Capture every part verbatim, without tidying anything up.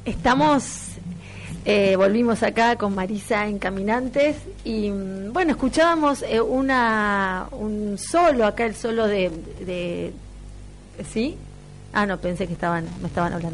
Estamos, eh, volvimos acá con Marisa en Caminantes y bueno, escuchábamos eh, una un solo, acá el solo de, de ¿sí? Ah, no, pensé que estaban me estaban hablando.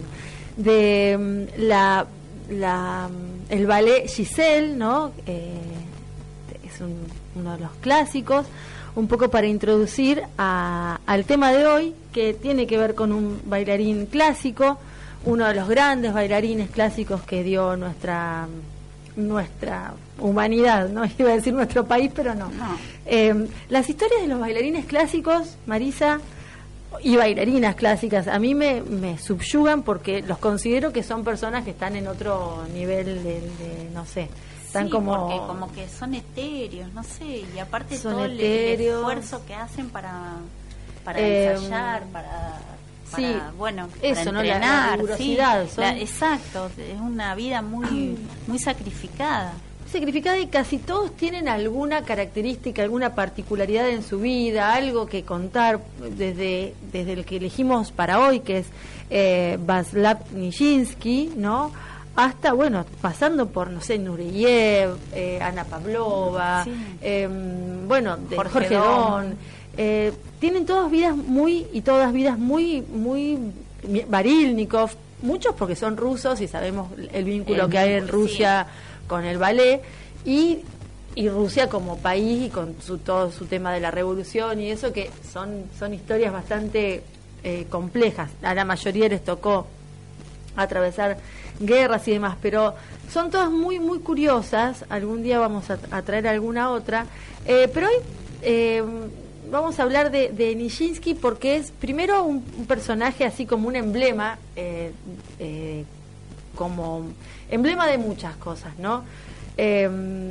De la, la el ballet Giselle, ¿no? Eh, es un, uno de los clásicos, un poco para introducir a, al tema de hoy, que tiene que ver con un bailarín clásico, uno de los grandes bailarines clásicos que dio nuestra nuestra humanidad, no iba a decir nuestro país, pero no. no. Eh, las historias de los bailarines clásicos, Marisa, y bailarinas clásicas, a mí me, me subyugan porque los considero que son personas que están en otro nivel de, de no sé, están sí, como porque como que son etéreos, no sé, y aparte son todo el, el esfuerzo que hacen para para eh, ensayar, para sí, para, bueno, eso, para ¿no? entrenar, La, la rigurosidad, sí, son... la, exacto, es una vida muy muy sacrificada. Sacrificada, y casi todos tienen alguna característica, alguna particularidad en su vida, algo que contar, desde desde el que elegimos para hoy, que es eh, Václav Nijinsky, ¿no? Hasta, bueno, pasando por, no sé, Nureyev, eh, Ana Pavlova, sí. eh, bueno, de Jorge, Jorge Don. Eh, tienen todas vidas muy, y todas vidas muy, muy, Barilnikov, muchos porque son rusos y sabemos el vínculo el, que hay en Rusia sí. con el ballet, y, y Rusia como país y con su, todo su tema de la revolución y eso, que son, son historias bastante eh, complejas. A la mayoría les tocó atravesar guerras y demás, pero son todas muy muy curiosas. Algún día vamos a, a traer alguna otra, eh, pero hoy eh, vamos a hablar de, de Nijinsky porque es primero un, un personaje así como un emblema, eh, eh, como emblema de muchas cosas, ¿no? Eh,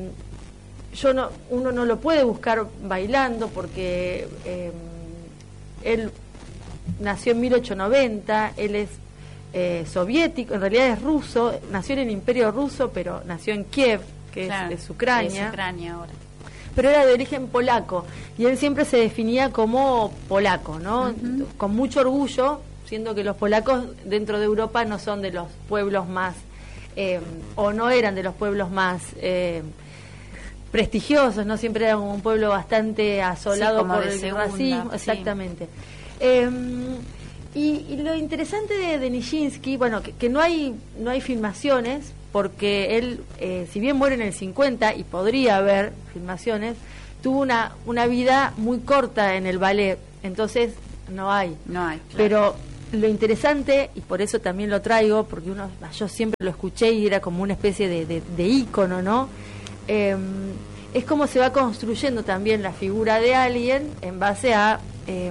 yo no uno no lo puede buscar bailando porque eh, él nació en mil ochocientos noventa, él es Eh, soviético, en realidad es ruso, nació en el Imperio Ruso, pero nació en Kiev, que claro, es, es Ucrania, es Ucrania ahora. Pero era de origen polaco, y él siempre se definía como polaco, ¿no? Uh-huh. Con mucho orgullo, siendo que los polacos dentro de Europa no son de los pueblos más, eh, o no eran de los pueblos más eh, prestigiosos, ¿no? Siempre eran un pueblo bastante asolado sí, por el segunda, racismo, sí. Exactamente. Eh, Y, y lo interesante de, de Nijinsky, bueno, que, que no hay no hay filmaciones, porque él, eh, si bien muere en el cincuenta, y podría haber filmaciones, tuvo una una vida muy corta en el ballet, entonces no hay. No hay, claro. Pero lo interesante, y por eso también lo traigo, porque uno yo siempre lo escuché y era como una especie de, de, de ícono, ¿no? Eh, es como se va construyendo también la figura de alguien en base a... Eh,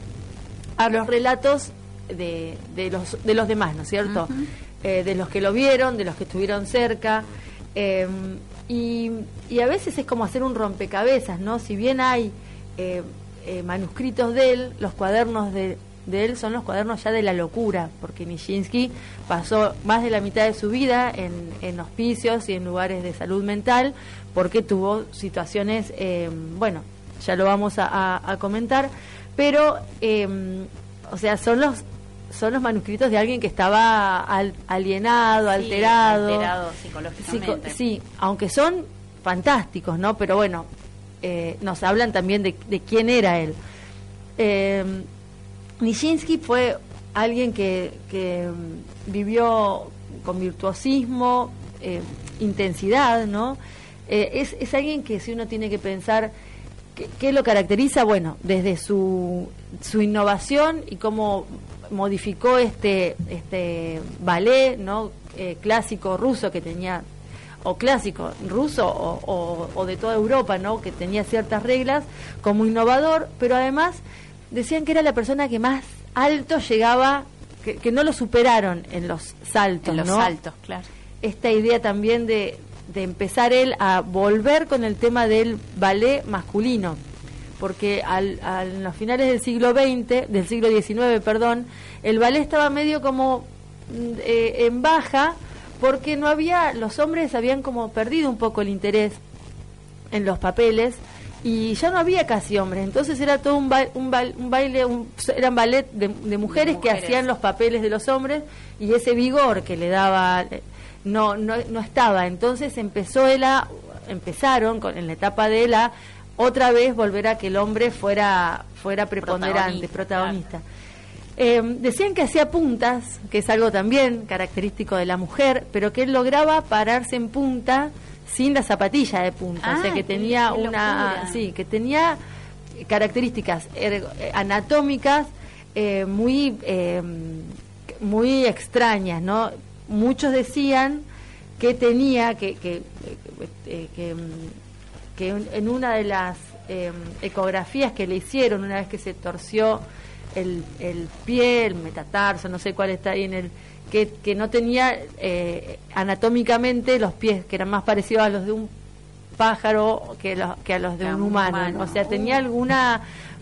a los relatos de, de los de los demás, ¿no es cierto? Uh-huh. Eh, de los que lo vieron, de los que estuvieron cerca, eh, y, y a veces es como hacer un rompecabezas, ¿no? Si bien hay eh, eh, manuscritos de él, los cuadernos de, de él son los cuadernos ya de la locura, porque Nijinsky pasó más de la mitad de su vida en, en hospicios y en lugares de salud mental, porque tuvo situaciones, eh, bueno, ya lo vamos a, a, a comentar, pero eh, o sea, son los son los manuscritos de alguien que estaba al, alienado, sí, alterado, alterado psicológicamente. Psico, sí, aunque son fantásticos, ¿no? Pero bueno, eh, nos hablan también de, de quién era él. Eh, Nijinsky fue alguien que, que vivió con virtuosismo, eh, intensidad, ¿no? Eh, es, es alguien que, si uno tiene que pensar ¿Qué, ¿Qué lo caracteriza? Bueno, desde su, su innovación y cómo modificó este este ballet, ¿no? Eh, clásico ruso que tenía, o clásico ruso o, o, o de toda Europa, ¿no? Que tenía ciertas reglas, como innovador, pero además decían que era la persona que más alto llegaba, que, que no lo superaron en los saltos, en los ¿no? saltos, claro. Esta idea también de de empezar él a volver con el tema del ballet masculino, porque al, al los finales del siglo veinte, del siglo diecinueve, perdón, el ballet estaba medio como eh, en baja, porque no había, los hombres habían como perdido un poco el interés en los papeles, y ya no había casi hombres, entonces era todo un, ba un, ba un baile, un, eran ballet de, de, mujeres de mujeres que hacían los papeles de los hombres, y ese vigor que le daba no no, no estaba. Entonces empezó él a, empezaron con, en la etapa de él a otra vez volver a que el hombre fuera fuera preponderante, protagonista, protagonista. Claro. Eh, decían que hacía puntas, que es algo también característico de la mujer, pero que él lograba pararse en punta sin la zapatilla de punta, ah, o sea que tenía qué, qué una, locura. sí, que tenía características ergo, anatómicas eh, muy eh, muy extrañas, ¿no? Muchos decían que tenía que que, eh, que, que en una de las eh, ecografías que le hicieron una vez que se torció el, el pie, el metatarso, no sé cuál está ahí en el que, que no tenía eh, anatómicamente los pies, que eran más parecidos a los de un pájaro que, los, que a los de un, un humano, humano. O sea, uh. tenía alguna,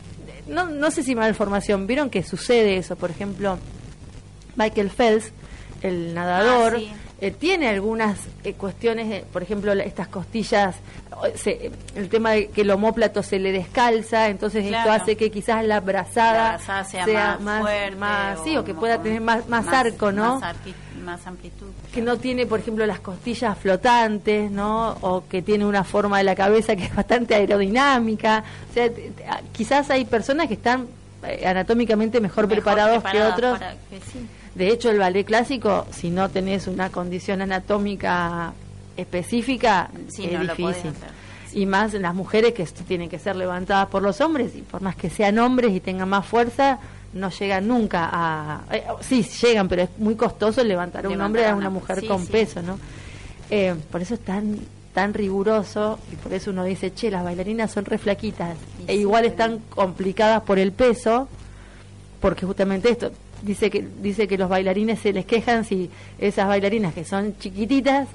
no, no sé si malformación. Vieron que sucede eso, por ejemplo, Michael Phelps, el nadador, ah, sí. eh, tiene algunas eh, cuestiones, eh, por ejemplo, estas costillas, se, el tema de que el omóplato se le descalza, entonces claro. esto hace que quizás la brazada, la brazada sea, sea más, más fuerte, más, sí, o, o que pueda tener más, más, más arco, ¿no? Más, más amplitud. Que no tiene, por ejemplo, las costillas flotantes, ¿no? O que tiene una forma de la cabeza que es bastante aerodinámica. O sea, quizás hay personas que están anatómicamente mejor, mejor preparados que otros. Que sí. De hecho, el ballet clásico, si no tenés una condición anatómica específica, sí, es no difícil. Sí. Y más las mujeres que tienen que ser levantadas por los hombres, y por más que sean hombres y tengan más fuerza, no llegan nunca a... Eh, sí, llegan, pero es muy costoso levantar a un levantar hombre a una mujer sí, con sí. peso, ¿no? Eh, por eso es tan tan riguroso, y por eso uno dice, che, las bailarinas son re flaquitas, y e sí, igual pero... están complicadas por el peso, porque justamente esto, dice que dice que los bailarines se les quejan si esas bailarinas que son chiquititas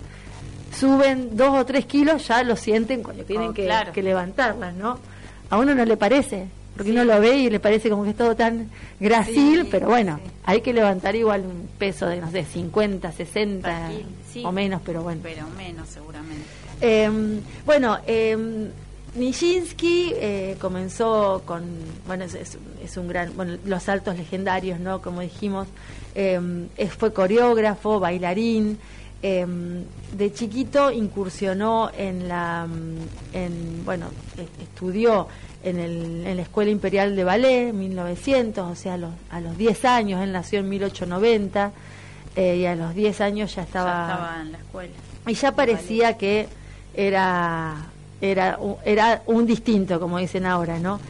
suben dos o tres kilos, ya lo sienten cuando tienen oh, que, claro. que levantarlas, ¿no? A uno no le parece, porque sí. uno lo ve y le parece como que es todo tan grácil, sí, pero bueno, sí. hay que levantar igual un peso de, no sé, cincuenta, sesenta sí. o menos, pero bueno. Pero menos seguramente. Eh, bueno, eh, Nijinsky eh, comenzó con, bueno, es, es, es un gran, bueno, los saltos legendarios, ¿no? Como dijimos, eh, es, fue coreógrafo, bailarín, eh, de chiquito incursionó en la, en, bueno, estudió en, el, en la Escuela Imperial de Ballet en mil novecientos, o sea, a los, a los diez años, él nació en mil ochocientos noventa, eh, y a los diez años ya estaba, ya estaba en la escuela. Y ya parecía que era... Era, era un distinto, como dicen ahora, ¿no?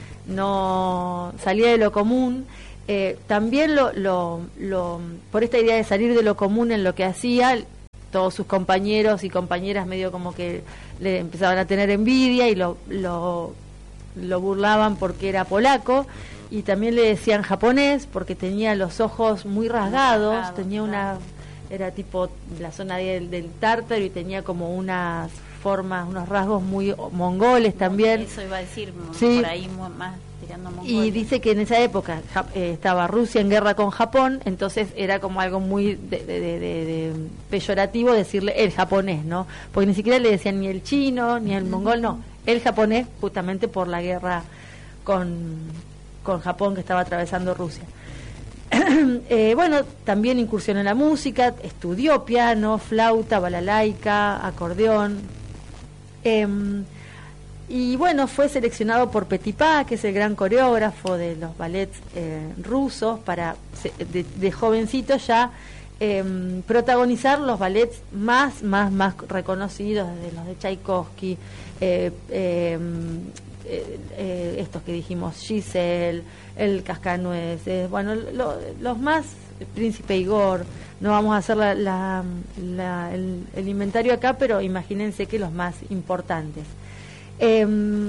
No salía de lo común. Eh, también lo, lo, lo, por esta idea de salir de lo común en lo que hacía, todos sus compañeros y compañeras medio como que le empezaban a tener envidia y lo, lo, lo burlaban porque era polaco, y también le decían japonés porque tenía los ojos muy rasgados, rasgado, tenía una... era tipo la zona del, del tártaro, y tenía como unas formas, unos rasgos muy mongoles también. Eso iba a decir, sí. por ahí más tirando mongol. Y dice que en esa época eh, estaba Rusia en guerra con Japón, entonces era como algo muy de, de, de, de, de peyorativo decirle el japonés, ¿no? Porque ni siquiera le decían ni el chino, ni el mongol, no, el japonés, justamente por la guerra con, con Japón que estaba atravesando Rusia. eh, bueno, también incursionó en la música, estudió piano, flauta, balalaika, acordeón. Eh, y bueno, fue seleccionado por Petipa, que es el gran coreógrafo de los ballets eh, rusos, para de, de jovencito ya eh, protagonizar los ballets más, más, más reconocidos, de los de Tchaikovsky, eh, eh, eh, eh, estos que dijimos, Giselle, el Cascanueces, bueno, lo, los más, el Príncipe Igor. No vamos a hacer la, la, la, el, el inventario acá, pero imagínense que los más importantes. Eh,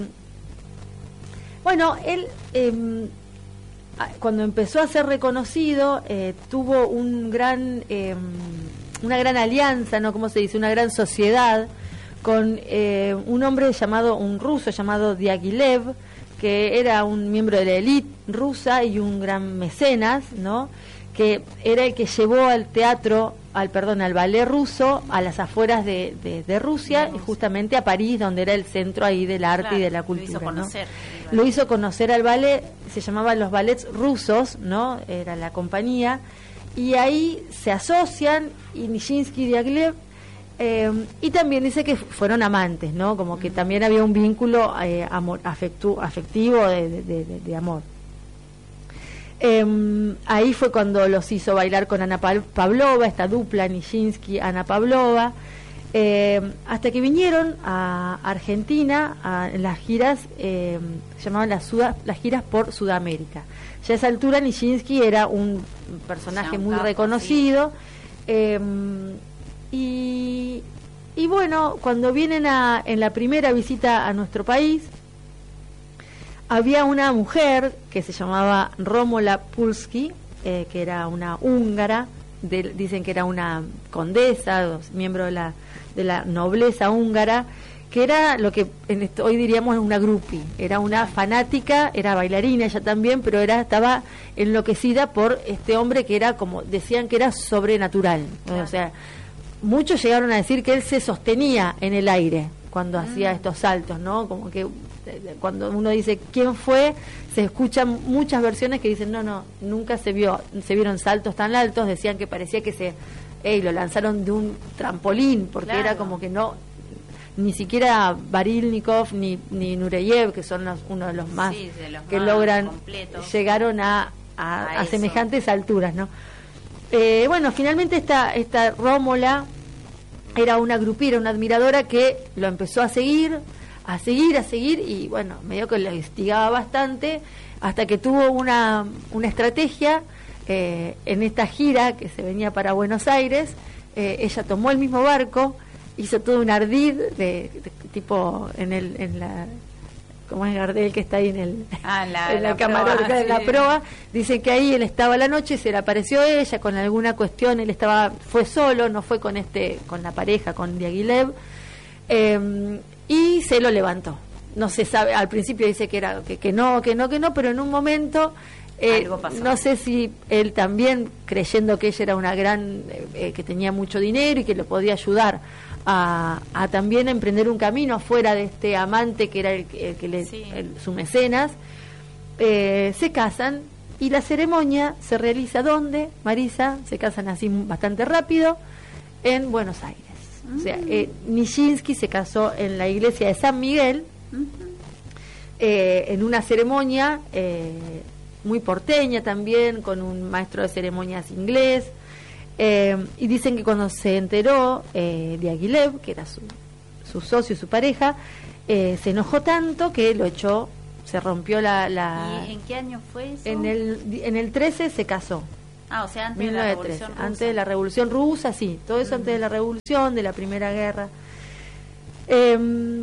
bueno, él eh, cuando empezó a ser reconocido, eh, tuvo un gran, eh, una gran alianza, ¿no? ¿Cómo se dice? Una gran sociedad con eh, un hombre llamado, un ruso llamado Diaghilev, que era un miembro de la élite rusa y un gran mecenas, ¿no? Que era el que llevó al teatro al perdón al ballet ruso a las afueras de, de, de Rusia, de y justamente a París, donde era el centro ahí del arte, claro, y de la cultura. Lo hizo conocer. ¿No? Lo hizo conocer al ballet, se llamaban los ballets rusos, ¿no? Era la compañía, y ahí se asocian, y Nijinsky y Diaghilev, eh, y también dice que fueron amantes, ¿no? Como que también había un vínculo eh, amor, afectu, afectivo de, de, de, de amor. Eh, ahí fue cuando los hizo bailar con Ana Pavlova, esta dupla Nijinsky-Ana Pavlova, eh, hasta que vinieron a Argentina a, en las giras, eh, se llamaban las, Suda, las giras por Sudamérica. Ya a esa altura Nijinsky era un personaje muy capo, reconocido, sí. eh, y, y bueno, cuando vienen a, en la primera visita a nuestro país, había una mujer que se llamaba Rómola Pulsky, eh, que era una húngara, de, dicen que era una condesa, miembro de la, de la nobleza húngara, que era lo que en esto, hoy diríamos una groupie, era una fanática, era bailarina ella también, pero era estaba enloquecida por este hombre que era, como decían, que era sobrenatural. Claro. O sea, muchos llegaron a decir que él se sostenía en el aire cuando mm. hacía estos saltos, ¿no? Como que cuando uno dice quién fue, se escuchan muchas versiones que dicen no, no, nunca se vio, se vieron saltos tan altos, decían que parecía que se, hey, lo lanzaron de un trampolín, porque claro. era como que no, ni siquiera Barilnikov ni, ni Nureyev, que son los, uno de los más sí, de los que más logran, completos. Llegaron a, a, a, a semejantes alturas, ¿no? Eh, bueno, finalmente esta, esta Rómola era una grupera, una admiradora que lo empezó a seguir, a seguir, a seguir, y bueno, medio que lo investigaba bastante, hasta que tuvo una, una estrategia eh, en esta gira que se venía para Buenos Aires. Eh, ella tomó el mismo barco, hizo todo un ardid de, de tipo en el en la como es Gardel, que está ahí en el ah, la, en la, la camarógrafo proa, de la sí. proa. Dicen que ahí él estaba a la noche, se le apareció ella con alguna cuestión, él estaba fue solo, no fue con este con la pareja, con Diaghilev, eh, y se lo levantó. No se sabe, al principio dice que era que, que no, que no, que no, pero en un momento eh, no sé si él también, creyendo que ella era una gran, eh, que tenía mucho dinero y que le podía ayudar a, a también emprender un camino afuera de este amante que era el, el que le, sí. el, su mecenas, eh, se casan, y la ceremonia se realiza ¿dónde, Marisa? Se casan así bastante rápido, en Buenos Aires. O sea, eh, Nijinsky se casó en la iglesia de San Miguel, uh-huh. eh, en una ceremonia eh, muy porteña también, con un maestro de ceremonias inglés, eh, y dicen que cuando se enteró eh, Diaghilev, que era su, su socio, su pareja, eh, se enojó tanto que lo echó, se rompió la... la ¿Y en qué año fue eso? En el, en el trece se casó. Ah, o sea, antes de la Revolución Rusa. Antes de la Revolución Rusa, sí. Todo eso uh-huh. antes de la Revolución, de la Primera Guerra. Eh,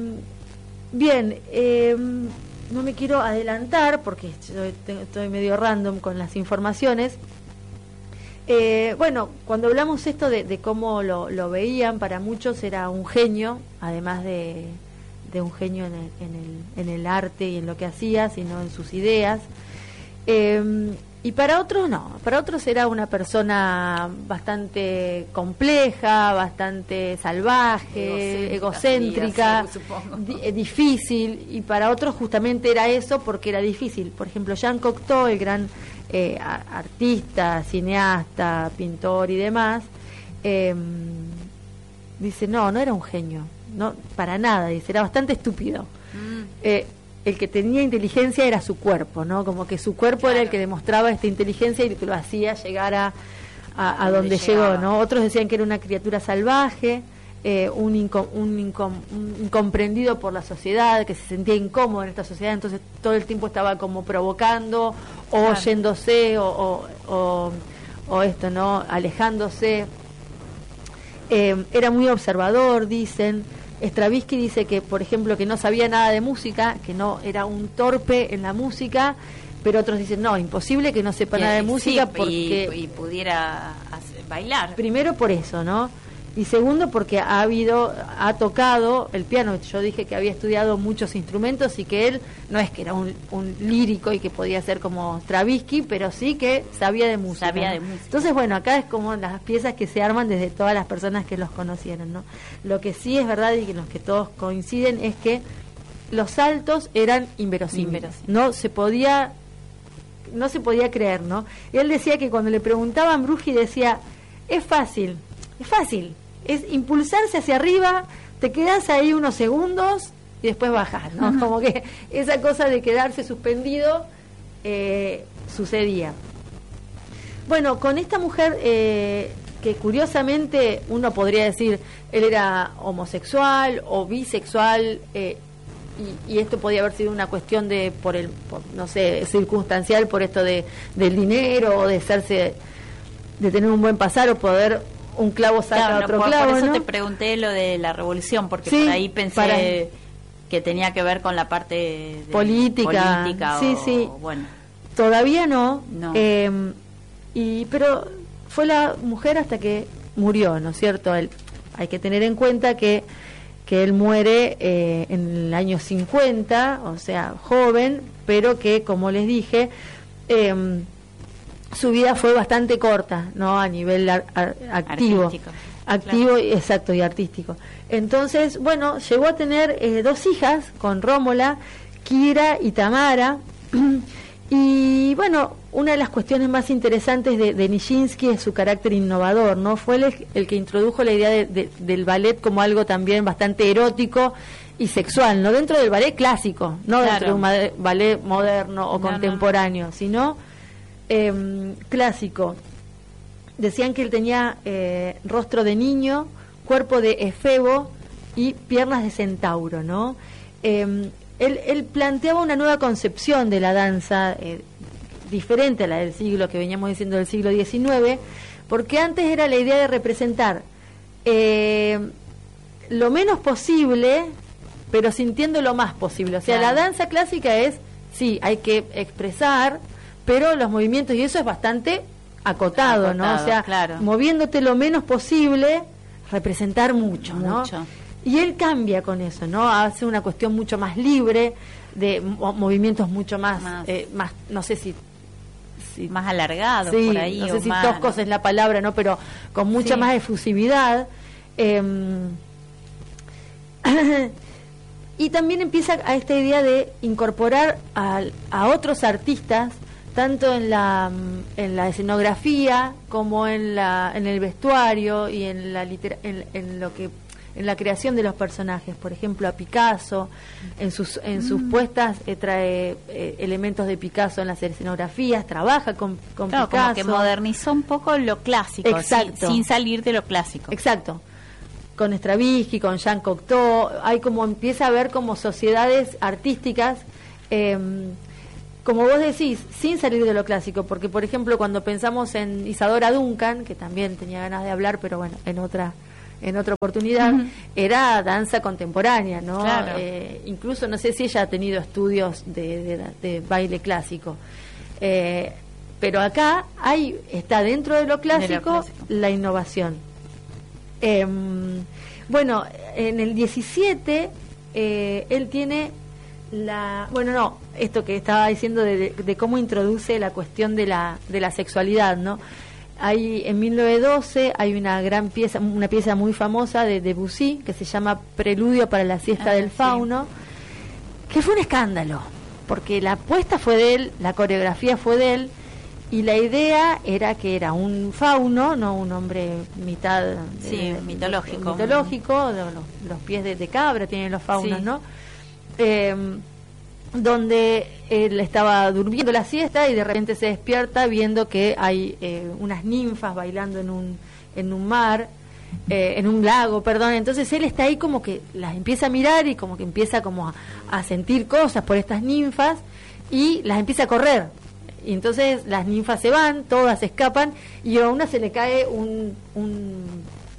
bien, eh, no me quiero adelantar porque yo estoy medio random con las informaciones. Eh, bueno, cuando hablamos esto de, de cómo lo, lo veían, para muchos era un genio, además de, de un genio en el, en, el, en el arte y en lo que hacía, sino en sus ideas. Eh, Y para otros no, para otros era una persona bastante compleja, bastante salvaje, egocéntrica, egocéntrica di- difícil, y para otros justamente era eso porque era difícil. Por ejemplo, Jean Cocteau, el gran eh, artista, cineasta, pintor y demás, eh, dice, no, no era un genio, no, para nada, dice, era bastante estúpido. Mm. Eh, el que tenía inteligencia era su cuerpo, ¿no? Como que su cuerpo claro. era el que demostraba esta inteligencia y que lo hacía llegar a, a, a donde llegó, ¿no? Otros decían que era una criatura salvaje, eh, un, inco, un, incom, un incomprendido por la sociedad, que se sentía incómodo en esta sociedad, entonces todo el tiempo estaba como provocando o claro. yéndose o, o, o, o esto, ¿no? Alejándose. Eh, era muy observador, dicen. Stravinsky dice que, por ejemplo, que no sabía nada de música, que no era un torpe en la música, pero otros dicen, no, imposible que no sepa y, nada de música sí, porque... Y, y pudiera hacer, bailar. Primero por eso, ¿no? y segundo porque ha habido, ha tocado el piano. Yo dije que había estudiado muchos instrumentos y que él no es que era un, un lírico y que podía ser como Stravinsky, pero sí que sabía de música. Sabía ¿no? de música. Entonces, bueno, acá es como las piezas que se arman desde todas las personas que los conocieron, ¿no? Lo que sí es verdad y que los que todos coinciden es que los saltos eran inverosímiles. Inverosímiles. No se podía no se podía creer, ¿no? Y él decía que cuando le preguntaban, Brughi decía, es fácil, es fácil, es impulsarse hacia arriba, te quedas ahí unos segundos y después bajas, ¿no? Uh-huh. Como que esa cosa de quedarse suspendido eh, sucedía. Bueno, con esta mujer eh, que curiosamente uno podría decir, él era homosexual o bisexual, eh, Y, y esto podía haber sido una cuestión de, por el, por, no sé, circunstancial, por esto de del dinero, o de hacerse, de tener un buen pasar, o poder un clavo saca claro, otro no, por, clavo, por eso ¿no? te pregunté lo de la revolución, porque sí, por ahí pensé para... que tenía que ver con la parte de política, política sí, o, sí. Bueno. Todavía no, no. Eh, y pero fue la mujer hasta que murió, ¿no es cierto? Él, hay que tener en cuenta que que él muere eh, en el año cincuenta, o sea, joven, pero que, como les dije, eh, su vida fue bastante corta, ¿no? A nivel ar- ar- activo. Artístico. Activo, Claro. exacto, y artístico. Entonces, bueno, llegó a tener eh, dos hijas con Rómola, Kira y Tamara. Y bueno, una de las cuestiones más interesantes de, de Nijinsky es su carácter innovador, ¿no? Fue el, el que introdujo la idea de, de, del ballet como algo también bastante erótico y sexual, no dentro del ballet clásico, no claro. dentro de un ballet moderno o no, contemporáneo, no. sino eh, clásico. Decían que él tenía eh, rostro de niño, cuerpo de efebo y piernas de centauro, ¿no? Eh, Él, él planteaba una nueva concepción de la danza, eh, diferente a la del siglo, que veníamos diciendo del siglo diecinueve, porque antes era la idea de representar eh, lo menos posible, pero sintiendo lo más posible. O sea, claro. La danza clásica es, sí, hay que expresar, pero los movimientos, y eso es bastante acotado, acotado ¿no? O sea, claro. moviéndote lo menos posible, representar mucho, ¿no? Mucho. Y él cambia con eso, ¿no? Hace una cuestión mucho más libre, de mo- movimientos mucho más, más. Eh, más, no sé si, si más alargados sí, por ahí. no o sé si más, toscos ¿no? es la palabra, ¿no? Pero con mucha sí. más efusividad. Eh, y también empieza a esta idea de incorporar a, a otros artistas, tanto en la en la escenografía como en la en el vestuario y en la litera- en, en lo que en la creación de los personajes. Por ejemplo, a Picasso en sus en sus mm. puestas eh, trae eh, elementos de Picasso en las escenografías, trabaja con, con claro, Picasso, como que modernizó un poco lo clásico, exacto, sin, sin salir de lo clásico. Exacto. Con Stravinsky, con Jean Cocteau, hay como empieza a haber como sociedades artísticas, eh, como vos decís, sin salir de lo clásico, porque por ejemplo cuando pensamos en Isadora Duncan, que también tenía ganas de hablar, pero bueno, en otra en otra oportunidad, uh-huh. era danza contemporánea, ¿no? Claro. Eh, incluso no sé si ella ha tenido estudios de, de, de baile clásico, eh, pero acá hay está dentro de lo clásico, de lo clásico. La innovación. Eh, bueno, en el diecisiete eh, él tiene la, bueno no, esto que estaba diciendo de, de, de cómo introduce la cuestión de la de la sexualidad, ¿no? Hay en mil novecientos doce hay una gran pieza, una pieza muy famosa de Debussy que se llama Preludio para la siesta ah, del fauno, sí. que fue un escándalo, porque la puesta fue de él, la coreografía fue de él, y la idea era que era un fauno, no un hombre mitad sí, eh, mitológico, mitológico, los, los pies de, de cabra tienen los faunos, sí. ¿no? Eh, donde él estaba durmiendo la siesta y de repente se despierta viendo que hay eh, unas ninfas bailando en un en un mar, eh, en un lago, perdón. Entonces él está ahí como que las empieza a mirar y como que empieza como a, a sentir cosas por estas ninfas y las empieza a correr. Y entonces las ninfas se van, todas se escapan y a una se le cae un, un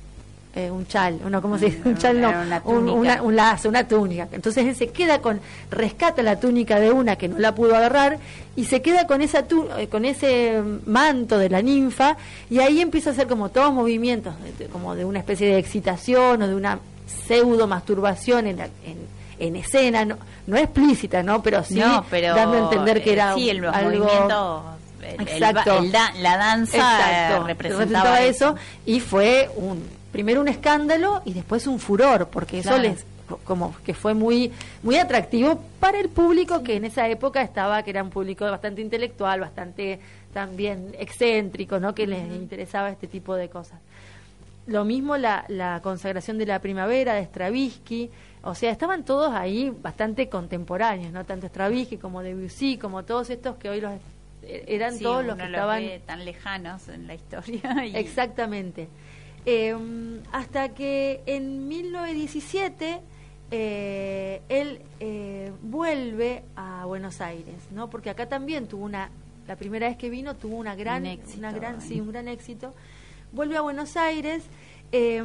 eh, un chal, no, ¿cómo se dice? Un chal no, una un, una, un lazo, una túnica. Entonces él se queda con, rescata la túnica de una que no la pudo agarrar y se queda con esa tu, con ese manto de la ninfa, y ahí empieza a hacer como todos movimientos, como de una especie de excitación o de una pseudo masturbación en, la, en, en escena, no, no explícita, ¿no? Pero sí no, pero, dando a entender que era eh, sí, el, los algo... movimientos, el, Exacto. el, el da, la danza Exacto. eh, representaba, representaba eso. eso, y fue un primero un escándalo y después un furor, porque eso claro. les como que fue muy muy atractivo para el público que en esa época estaba, que era un público bastante intelectual, bastante también excéntrico, ¿no? Que les uh-huh. interesaba este tipo de cosas. Lo mismo la, la consagración de la primavera de Stravinsky, o sea, estaban todos ahí bastante contemporáneos, ¿no? Tanto Stravinsky como Debussy, como todos estos que hoy los eran sí, todos los que los estaban ve tan lejanos en la historia. Y... Exactamente. Eh, hasta que en mil novecientos diecisiete eh, él eh, vuelve a Buenos Aires, ¿no? Porque acá también tuvo una, la primera vez que vino tuvo una gran, un éxito, una gran, sí, un gran éxito. Vuelve a Buenos Aires eh,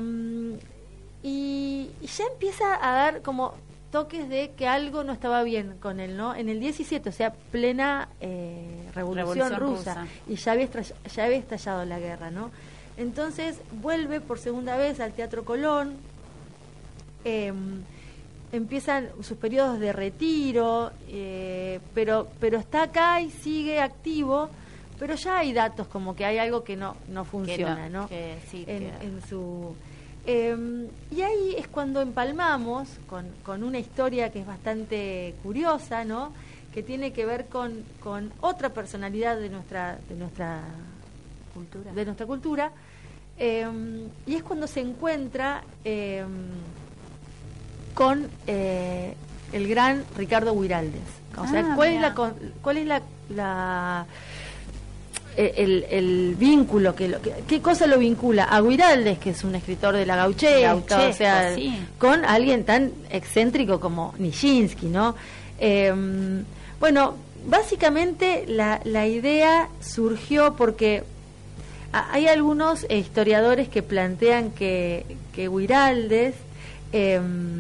y, y ya empieza a dar como toques de que algo no estaba bien con él, ¿no? En el diecisiete, o sea, plena eh, revolución, revolución rusa, rusa, y ya había, estall- ya había estallado la guerra, ¿no? Entonces vuelve por segunda vez al Teatro Colón, eh, empiezan sus periodos de retiro, eh, pero pero está acá y sigue activo, pero ya hay datos como que hay algo que no no funciona, que no, ¿no? Que sí, en, que... en su eh, y ahí es cuando empalmamos con, con una historia que es bastante curiosa, ¿no? Que tiene que ver con, con otra personalidad de nuestra de nuestra cultura, de nuestra cultura eh, y es cuando se encuentra eh, con eh, el gran Ricardo Guiraldes. O sea, ah, ¿cuál mira. es la cuál es la, la el, el vínculo que, lo, que qué cosa lo vincula a Guiraldes, que es un escritor de la gauchesca, o sea, sí. con alguien tan excéntrico como Nijinsky, ¿no? Eh, bueno, básicamente la, la idea surgió porque hay algunos historiadores que plantean que, que Guiraldes, eh,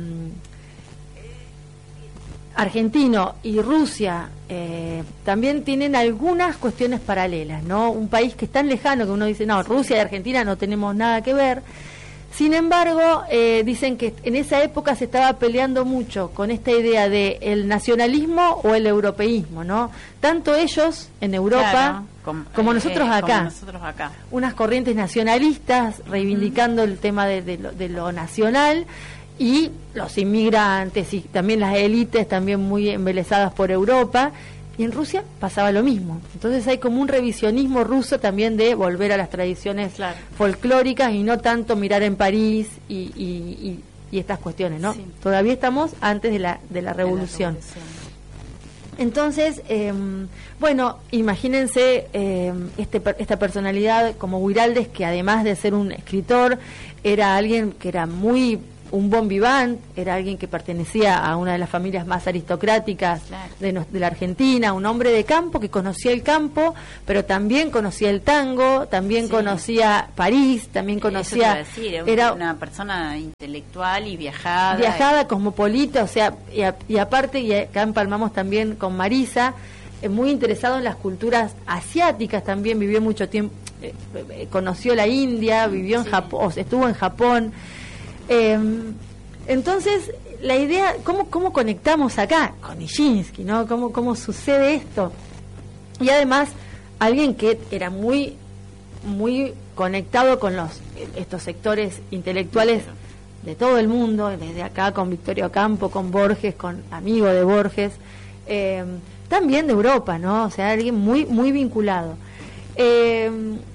argentino y Rusia eh, también tienen algunas cuestiones paralelas, ¿no? Un país que es tan lejano que uno dice, no, Rusia y Argentina no tenemos nada que ver. Sin embargo, eh, dicen que en esa época se estaba peleando mucho con esta idea de el nacionalismo o el europeísmo, ¿no? Tanto ellos en Europa claro, com, como, eh, nosotros eh, acá. como nosotros acá. Unas corrientes nacionalistas reivindicando uh-huh. el tema de, de, lo, de lo nacional, y los inmigrantes y también las élites también muy embelesadas por Europa. Y en Rusia pasaba lo mismo. Entonces hay como un revisionismo ruso también de volver a las tradiciones claro. folclóricas y no tanto mirar en París y, y, y, y estas cuestiones, ¿no? Sí. Todavía estamos antes de la, de la revolución. De la revolución. Entonces, eh, bueno, imagínense eh, este, esta personalidad como Guiraldes, que además de ser un escritor, era alguien que era muy... un bon vivant, era alguien que pertenecía a una de las familias más aristocráticas claro. de, no, de la Argentina, un hombre de campo que conocía el campo, pero también conocía el tango, también sí. conocía París, también conocía... Eso te iba a decir, era una persona intelectual y viajada. Viajada, y... cosmopolita, o sea, y, a, y aparte, y acá empalmamos también con Marisa, eh, muy interesado en las culturas asiáticas también, vivió mucho tiempo, eh, eh, conoció la India, vivió en sí. Japón, estuvo en Japón. Eh, entonces la idea, ¿cómo, cómo conectamos acá con Nijinsky, ¿no? ¿Cómo, cómo sucede esto? Y además alguien que era muy muy conectado con los estos sectores intelectuales de todo el mundo, desde acá con Victorio Campo, con Borges, con amigo de Borges, eh, también de Europa, ¿no? O sea, alguien muy muy vinculado. Eh,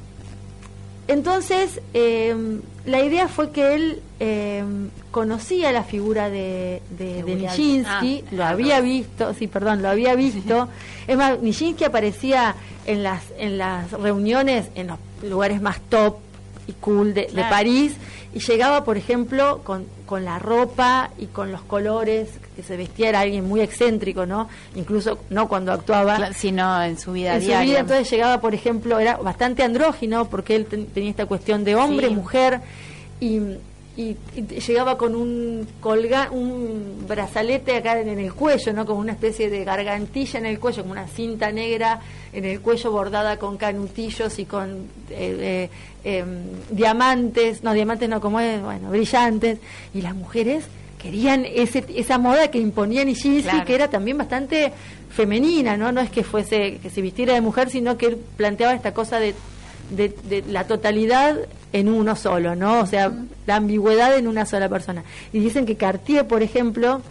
entonces eh, la idea fue que él eh, conocía la figura de, de, de Nijinsky, ah, lo había visto, sí, perdón, lo había visto. Es más, Nijinsky aparecía en las en las reuniones en los lugares más top y cool de, claro. de París, y llegaba, por ejemplo, con, con la ropa y con los colores que se vestía, era alguien muy excéntrico, ¿no? Incluso no cuando actuaba, claro, sino en su vida en diaria. Su vida, entonces llegaba, por ejemplo, era bastante andrógino porque él ten, tenía esta cuestión de hombre, sí. mujer, y, y, y llegaba con un colga, un brazalete acá en el cuello, ¿no? Como una especie de gargantilla en el cuello, como una cinta negra en el cuello bordada con canutillos y con eh, eh, eh, diamantes, no, diamantes no, como es, bueno, brillantes, y las mujeres querían ese, esa moda que imponía Nijinsky, claro, que era también bastante femenina, ¿no? No es que fuese, que se vistiera de mujer, sino que él planteaba esta cosa de De, de la totalidad en uno solo, ¿no? O sea, uh-huh, la ambigüedad en una sola persona. Y dicen que Cartier, por ejemplo,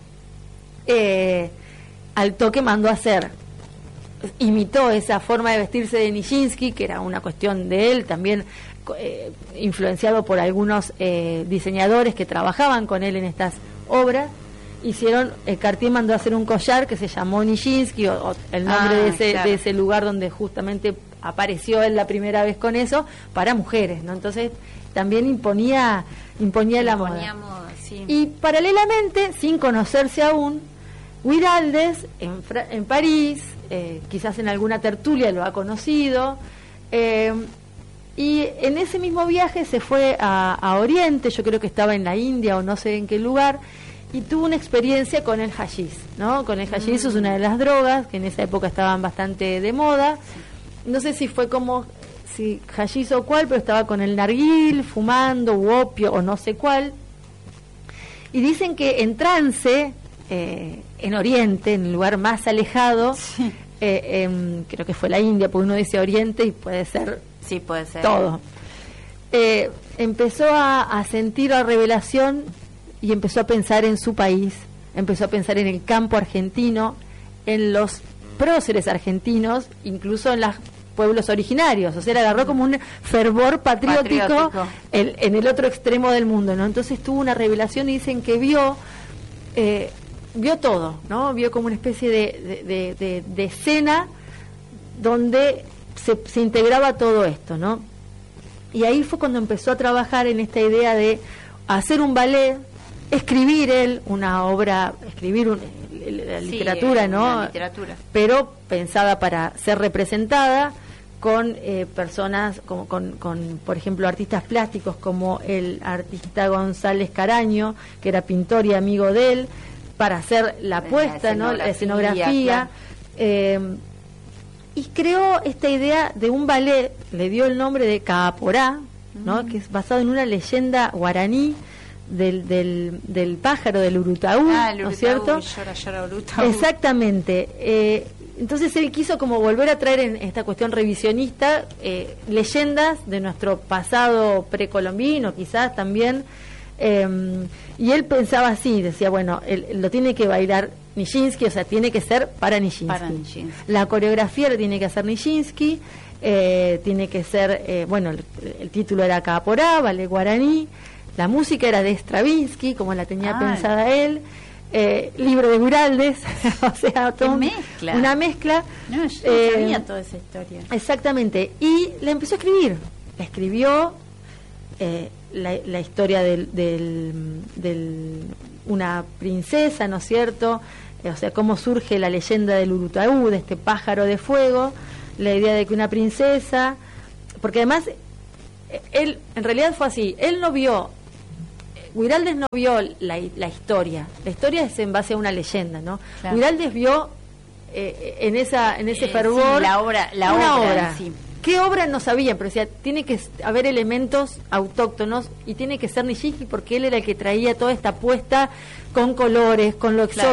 eh, al toque mandó a hacer, imitó esa forma de vestirse de Nijinsky, que era una cuestión de él, también eh, influenciado por algunos eh, diseñadores que trabajaban con él en estas obras. Hicieron, eh, Cartier mandó a hacer un collar que se llamó Nijinsky, o, o el nombre ah, de, ese, claro, de ese lugar donde justamente apareció él la primera vez con eso, para mujeres, ¿no? Entonces también imponía imponía la moda. moda sí. Y paralelamente, sin conocerse aún, Guiraldes en, Fra- en París, eh, quizás en alguna tertulia lo ha conocido, eh, y en ese mismo viaje se fue a, a Oriente, yo creo que estaba en la India o no sé en qué lugar, y tuvo una experiencia con el hashish, ¿no? Con el hashish, mm. es una de las drogas que en esa época estaban bastante de moda. Sí. No sé si fue como, si hashish o cuál, pero estaba con el narguil, fumando, u opio, o no sé cuál. Y dicen que en trance, eh, en Oriente, en el lugar más alejado, sí. eh, eh, creo que fue la India, porque uno dice Oriente y puede ser, sí, puede ser todo. Eh, empezó a, a sentir la revelación y empezó a pensar en su país, empezó a pensar en el campo argentino, en los próceres argentinos, incluso en los pueblos originarios, o sea, le agarró como un fervor patriótico, patriótico. El, en el otro extremo del mundo, ¿no? Entonces tuvo una revelación y dicen que vio eh, vio todo, ¿no? Vio como una especie de, de, de, de escena donde se, se integraba todo esto, ¿no? Y ahí fue cuando empezó a trabajar en esta idea de hacer un ballet, escribir él una obra, escribir un, la literatura, sí, ¿no? La literatura. Pero pensada para ser representada con eh, personas, como, con, con, por ejemplo, artistas plásticos como el artista González Caraño, que era pintor y amigo de él, para hacer la puesta, ¿no? La escenografía. Claro. Eh, y creó esta idea de un ballet, le dio el nombre de Kaaporá, ¿no? Mm. Que es basado en una leyenda guaraní del, del, del pájaro del Urutaú, ah, el Urutaú, ¿no es cierto? Llora, llora, Urutaú. Exactamente. Eh, entonces él quiso como volver a traer en esta cuestión revisionista eh, leyendas de nuestro pasado precolombino, quizás también. Eh, y él pensaba así, decía, bueno, él, él lo tiene que bailar Nijinsky, o sea, tiene que ser para Nijinsky. Para Nijinsky. La coreografía lo tiene que hacer Nijinsky, eh, tiene que ser, eh, bueno, el, el título era Kaaporá, ballet guaraní, la música era de Stravinsky, como la tenía ah, pensada él, eh, libro de Guiraldes, o sea, todo mezcla. una mezcla. No, yo no eh, sabía toda esa historia. Exactamente, y le empezó a escribir, la escribió eh, la, la historia del, del, del una princesa, ¿no es cierto? O sea, cómo surge la leyenda del Urutaú, de este pájaro de fuego, la idea de que una princesa, porque además él, en realidad fue así, él no vio, Guiraldes no vio la, la historia, la historia es en base a una leyenda, ¿no? Claro. Guiraldes vio eh, en esa en ese eh, fervor sí, la obra, la una obra, obra. Sí. ¿Qué obra no sabía? Pero decía, tiene que haber elementos autóctonos y tiene que ser Nijinsky porque él era el que traía toda esta puesta con colores, con lo exótico. Claro.